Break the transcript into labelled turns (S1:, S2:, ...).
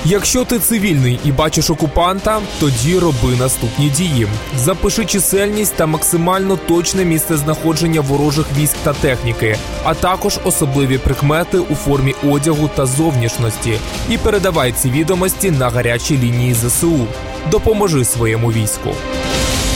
S1: Якщо ти цивільний і бачиш окупанта, тоді роби наступні дії. Запиши чисельність та максимально точне місцезнаходження ворожих військ та техніки, а також особливі прикмети у формі одягу та зовнішності. І передавай ці відомості на гарячі лінії ЗСУ. Допоможи своєму війську.